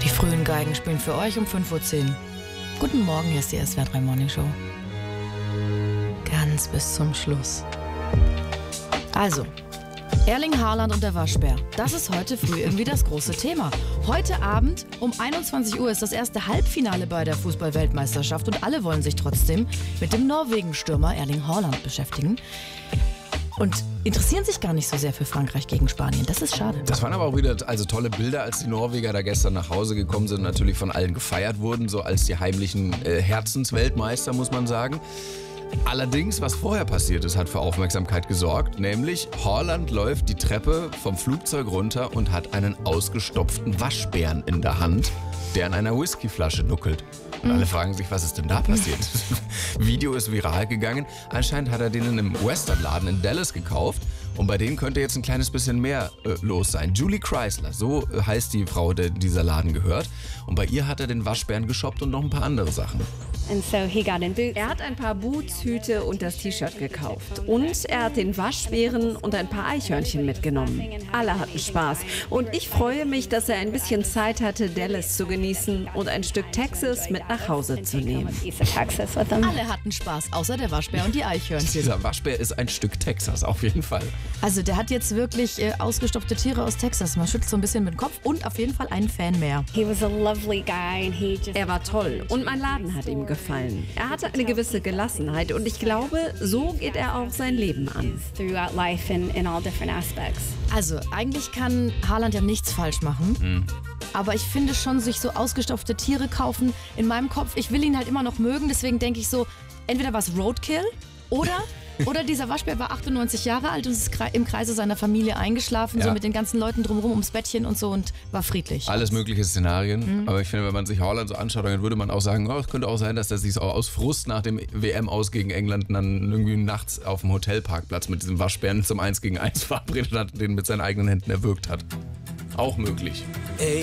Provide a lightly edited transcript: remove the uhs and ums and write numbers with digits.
Die frühen Geigen spielen für euch um 5:10 Uhr. Guten Morgen, hier ist die SWR 3 Morning Show. Ganz bis zum Schluss. Also, Erling Haaland und der Waschbär. Das ist heute früh irgendwie das große Thema. Heute Abend um 21 Uhr ist das erste Halbfinale bei der Fußball-Weltmeisterschaft und alle wollen sich trotzdem mit dem Norwegen-Stürmer Erling Haaland beschäftigen. Und interessieren sich gar nicht so sehr für Frankreich gegen Spanien. Das ist schade. Das waren aber auch wieder tolle Bilder, als die Norweger da gestern nach Hause gekommen sind, natürlich von allen gefeiert wurden, so als die heimlichen Herzensweltmeister, muss man sagen. Allerdings, was vorher passiert ist, hat für Aufmerksamkeit gesorgt, nämlich Haaland läuft die Treppe vom Flugzeug runter und hat einen ausgestopften Waschbären in der Hand, der an einer Whiskyflasche nuckelt. Und alle fragen sich, was ist denn da passiert? Video ist viral gegangen. Anscheinend hat er den in einem Westernladen in Dallas gekauft. Und bei denen könnte jetzt ein kleines bisschen mehr los sein. Julie Chrysler, so heißt die Frau, der dieser Laden gehört. Und bei ihr hat er den Waschbären geshoppt und noch ein paar andere Sachen. Er hat ein paar Boots, Hüte und das T-Shirt gekauft. Und er hat den Waschbären und ein paar Eichhörnchen mitgenommen. Alle hatten Spaß. Und ich freue mich, dass er ein bisschen Zeit hatte, Dallas zu genießen und ein Stück Texas mit nach Hause zu nehmen. Alle hatten Spaß, außer der Waschbär und die Eichhörnchen. Dieser Waschbär ist ein Stück Texas, auf jeden Fall. Also der hat jetzt wirklich ausgestopfte Tiere aus Texas. Man schüttelt so ein bisschen mit dem Kopf und auf jeden Fall einen Fan mehr. Er war toll und mein Laden hat ihm gefallen. Er hatte eine gewisse Gelassenheit und ich glaube, so geht er auch sein Leben an. Also eigentlich kann Haaland ja nichts falsch machen. Aber ich finde schon, sich so ausgestopfte Tiere kaufen, in meinem Kopf, ich will ihn halt immer noch mögen, deswegen denke ich so, entweder war es Roadkill oder dieser Waschbär war 98 Jahre alt und ist im Kreise seiner Familie eingeschlafen, so mit den ganzen Leuten drumherum ums Bettchen und so und war friedlich. Alles mögliche Szenarien, aber ich finde, wenn man sich Haaland so anschaut, dann würde man auch sagen, es könnte auch sein, dass er sich auch aus Frust nach dem WM-Aus gegen England dann irgendwie nachts auf dem Hotelparkplatz mit diesem Waschbären zum 1 gegen 1 verabredet hat und den mit seinen eigenen Händen erwürgt hat. Auch möglich. AM